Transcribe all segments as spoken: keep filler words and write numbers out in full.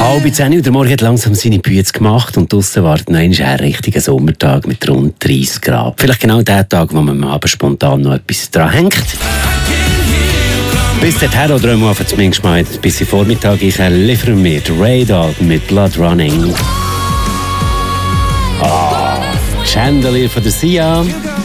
Halb zehn Uhr, der Morgen hat langsam seine Bühne gemacht und draussen wartet noch ein richtiger Sommertag mit rund dreißig Grad. Vielleicht genau der Tag, wo man aber spontan noch etwas dran hängt. Bis dahin oder einmal zumindest mal bis im Vormittag ich liefern wir Ray Dalton mit Blood Running. Ah, Chandelier von der Sia.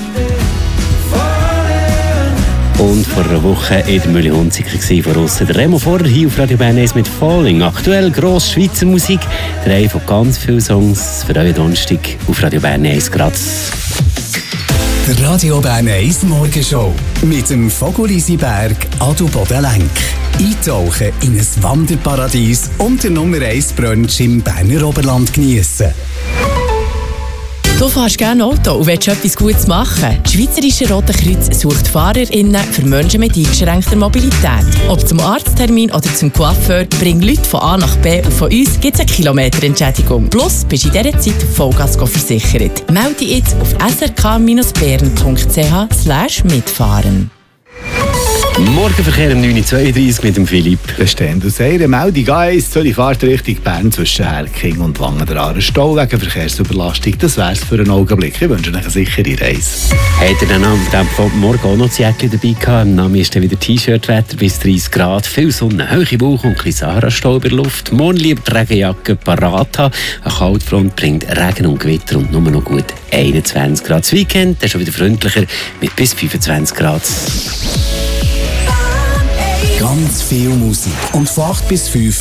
Und vor einer Woche in der Mühle-Hunziker war von aussen der Remo Vorder hier auf Radio Bern eins mit Falling. Aktuell grosse Schweizer Musik. Drei von ganz vielen Songs für euren Donnerstag auf Radio Bern eins gratis. Der Radio Bern eins Morgenshow mit dem Vogel-Lisi-Berg Adelboden-Lenk. Eintauchen in ein Wanderparadies und der Nummer eins Brunch im Berner Oberland geniessen. Du fährst gerne Auto und willst etwas Gutes machen. Das Schweizerische Rote Kreuz sucht FahrerInnen für Menschen mit eingeschränkter Mobilität. Ob zum Arzttermin oder zum Coiffeur, bring Leute von A nach B und von uns gibt es eine Kilometerentschädigung. Plus bist in dieser Zeit Vollgas versichert. Melde dich jetzt auf s r k bern punkt c h slash mitfahren. Morgenverkehr um neun Uhr zweiunddreißig mit dem Philipp. Bestehend aus einer Meldung A eins, Zürich fahrt Richtung Bern zwischen Herking und Wangen der Aare Stau wegen Verkehrsüberlastung. Das wär's für einen Augenblick. Ich wünsche euch eine sichere Reise. Habt ihr dann am Morgen auch noch das Jäckchen dabei gehabt? Im Namen ist dann wieder T-Shirt-Wetter bis dreißig Grad. Viel Sonne, hohe Bauch und ein Sahara-Stau über der Luft. Morgen lieber die Regenjacke parat haben. Eine Kaltfront bringt Regen und Gewitter und nur noch gut einundzwanzig Grad. Das Weekend ist schon wieder freundlicher mit bis fünfundzwanzig Grad. Ganz viel Musik und von acht bis fünf